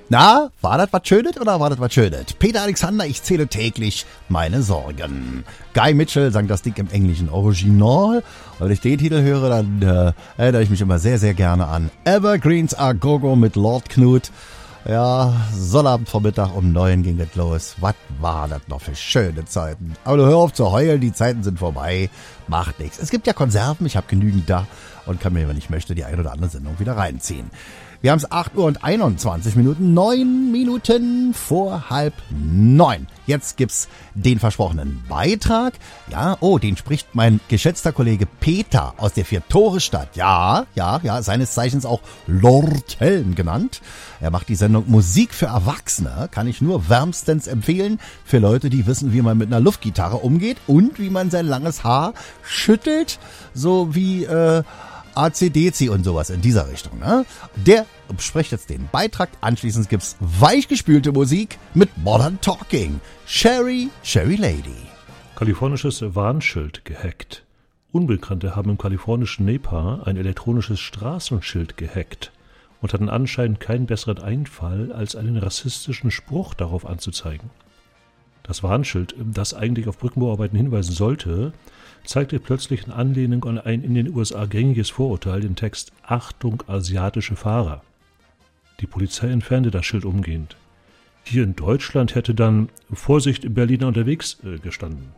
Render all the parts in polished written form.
Na, war das was Schönes oder war das was Schönes? Peter Alexander, ich zähle täglich meine Sorgen. Guy Mitchell sang das Ding im englischen Original. Und wenn ich den Titel höre, dann erinnere ich mich immer sehr, sehr gerne an Evergreens A Go-Go mit Lord Knut. Ja, Sonnabendvormittag um 9 ging es los. Was war das noch für schöne Zeiten? Aber du hör auf zu heulen, die Zeiten sind vorbei. Macht nichts. Es gibt ja Konserven, ich habe genügend da und kann mir, wenn ich möchte, die ein oder andere Sendung wieder reinziehen. Wir haben es 8 Uhr und 21 Minuten, 9 Minuten vor 8:30. Jetzt gibt's den versprochenen Beitrag. Ja, den spricht mein geschätzter Kollege Peter aus der Vier-Tore-Stadt. Ja, seines Zeichens auch Lord Helm genannt. Er macht die Sendung Musik für Erwachsene, kann ich nur wärmstens empfehlen, für Leute, die wissen, wie man mit einer Luftgitarre umgeht und wie man sein langes Haar schüttelt, so wie ACDC und sowas in dieser Richtung. Ne? Der spricht jetzt den Beitrag. Anschließend gibt's weichgespülte Musik mit Modern Talking. Sherry Lady. Kalifornisches Warnschild gehackt. Unbekannte haben im kalifornischen Napa ein elektronisches Straßenschild gehackt und hatten anscheinend keinen besseren Einfall, als einen rassistischen Spruch darauf anzuzeigen. Das Warnschild, das eigentlich auf Brückenbauarbeiten hinweisen sollte, zeigte plötzlich in Anlehnung an ein in den USA gängiges Vorurteil den Text »Achtung, asiatische Fahrer«. Die Polizei entfernte das Schild umgehend. Hier in Deutschland hätte dann »Vorsicht, Berliner unterwegs« gestanden.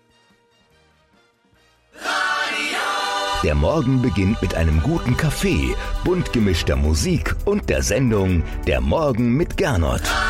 Der Morgen beginnt mit einem guten Kaffee, bunt gemischter Musik und der Sendung »Der Morgen mit Gernot«.